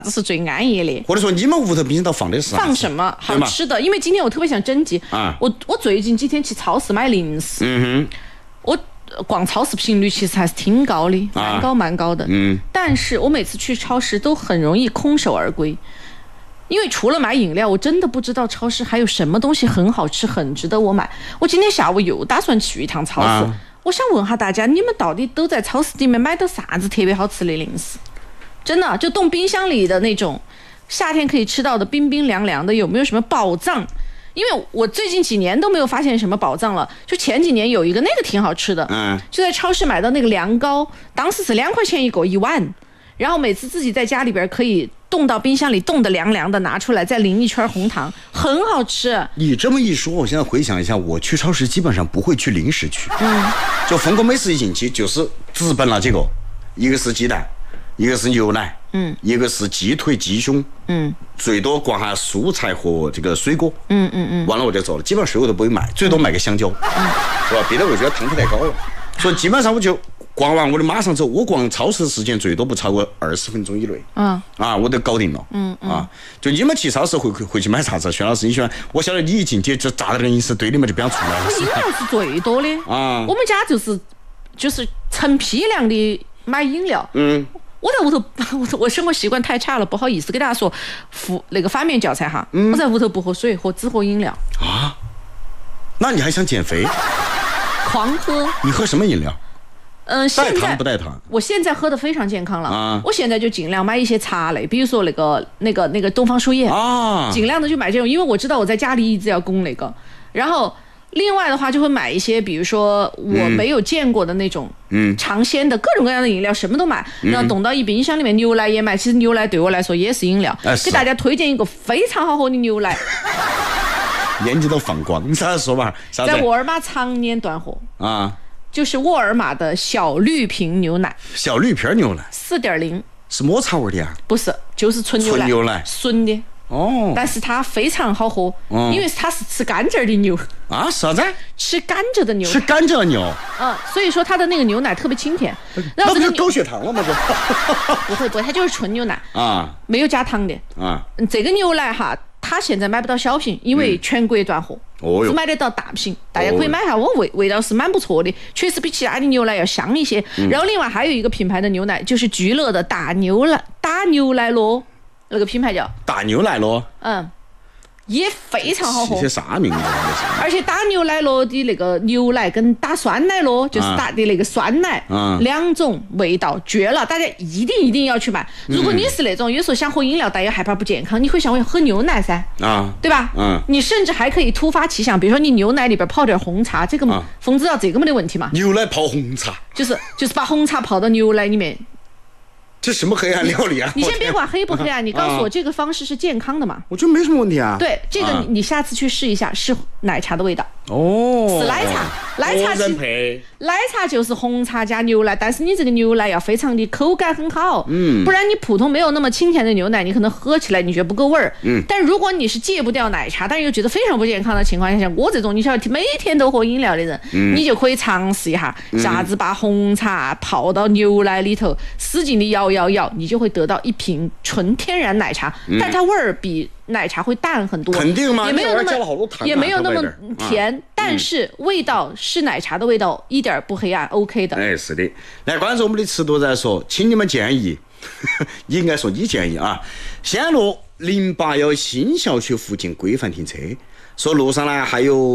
这是最安逸的。 或者说你们屋头冰箱头放的是啥？ 放什么好吃的？因为今天我特别想征集啊，我最近几天去超市买零食，我逛超市频率其实还是挺高的，蛮高的。但是我每次去超市都很容易空手而归，因为除了买饮料，我真的不知道超市还有什么东西很好吃，很值得我买。我今天下午又打算去一趟超市，我想问下大家，你们到底都在超市里面买到啥子特别好吃的零食？真的，就冻冰箱里的那种，夏天可以吃到的冰冰凉凉的，有没有什么宝藏？因为我最近几年都没有发现什么宝藏了，就前几年有一个那个挺好吃的，就在超市买到那个凉糕，当时是2块钱一个1碗，然后每次自己在家里边可以冻到冰箱里，冻得凉凉的，拿出来再淋一圈红糖，很好吃。 你这么一说，我现在回想一下，我去超市基本上不会去零食区，就疯狂美食一进去就是直奔那几个，一个是鸡蛋，一个是牛奶，一个是鸡腿、鸡胸，最多逛下蔬菜和这个水果，完了我就走了，基本上水果都不会买，最多买个香蕉，是吧？别的我觉得糖分太高了，所以基本上我就逛完我就马上走，我逛超市的时间最多不超过20分钟以内，我都搞定了，就你们去超市会去买啥子？薛老师你喜欢？我晓得你一进去就炸到那个饮食堆里面就不想出来了。 我饮料是最多的我们家就是成批量的买饮料，我在屋头，我生活习惯太差了，不好意思给大家说，那个反面教材哈。我在屋头不喝水，只喝饮料啊。那你还想减肥？ 狂喝。 你喝什么饮料？带糖不带糖？ 我现在喝的非常健康了我现在就尽量买一些茶类，比如说那个东方树叶尽量的就买这种，因为我知道我在家里一直要供那个，然后。另外的话就会买一些比如说我没有见过的那种尝鲜的各种各样的饮料，什么都买，然后冻到一冰箱里面，牛奶也买，其实牛奶对我来说也是饮料，给大家推荐一个非常好喝的牛奶， 眼睛都放光，啥说吧？ 在沃尔玛常年断货就是沃尔玛的小绿瓶牛奶， 小绿瓶牛奶 4.0， 是抹茶味的呀？ 不是，就是纯牛奶，纯的但是它非常好喝，因为它是吃甘蔗的牛啥子？ 吃甘蔗的牛， 吃甘蔗的牛所以说它的那个牛奶特别清甜。 那不就高血糖了吗？ 不会，它就是纯牛奶没有加糖的这个牛奶哈，它现在买不到小瓶，因为全国断货，只买得到大瓶，大家可以买下。我味道是蛮不错的，确实比其他的牛奶要香一些。然后另外还有一个品牌的牛奶，就是聚乐的大牛奶酪。那个品牌叫大牛奶酪， 也非常好喝。 这些啥名字？ 而且打牛奶酪的那个牛奶跟打酸奶酪，就是打的那个酸奶，两种味道绝了，大家一定要去买。如果你是那种有时候想喝饮料但又害怕不健康，你会想我要喝牛奶噻，对吧？你甚至还可以突发奇想，比如说你牛奶里边泡点红茶，这个冯知道这个没得问题嘛？ 牛奶泡红茶， 就是把红茶泡到牛奶里面。 这什么黑暗料理啊？ 你先别管黑不黑暗，你告诉我这个方式是健康的嘛？ 我觉得没什么问题啊。 对，这个你下次去试一下，是奶茶的味道。是奶茶，奶茶就是红茶加牛奶，但是你这个牛奶要非常的口感很好，不然你普通没有那么清甜的牛奶，你可能喝起来你觉得不够味儿。但如果你是戒不掉奶茶，但又觉得非常不健康的情况下，像我这种你晓得每天都喝饮料的人，你就可以尝试一下，啥子把红茶泡到牛奶里头，使劲的摇，你就会得到一瓶纯天然奶茶，但它味儿比奶茶会淡很多， 肯定吗？ 也没有那么甜，但是味道是奶茶的味道，一点不黑暗 ，OK 的。 是的。来，关注我们的吃多在说，请你们建议，你应该说你建议仙路081新校区附近规范停车，说路上呢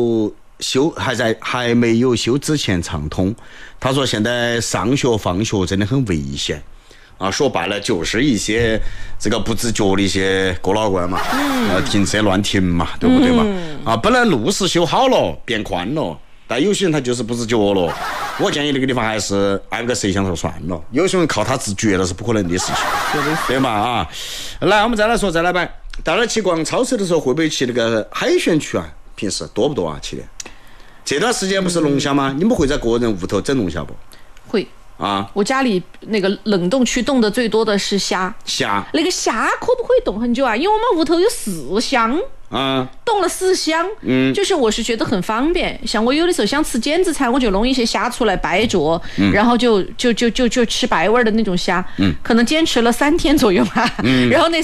还没有修之前畅通。他说现在上学放学真的很危险。说白了就是一些这个不自觉的一些哥老倌嘛，停车乱停嘛，对不对嘛？本来路是修好了变宽了，但有些人他就是不自觉了。我建议那个地方还是安个摄像头算了，有些人靠他自觉那是不可能的事情，对嘛来，我们再来吧。大家去逛超市的时候会不会去那个海鲜区啊？平时多不多啊？去的这段时间不是龙虾吗？你们会在个人屋头整龙虾不？ 会。我家里那个冷冻区冻的最多的是虾，那个虾可不可以冻很久啊？因为我们屋头有4箱，冻了4箱，就是我是觉得很方便。像我有的时候想吃煎子菜，我就弄一些虾出来掰着，然后就吃白味的那种虾，可能坚持了3天左右吧。然后那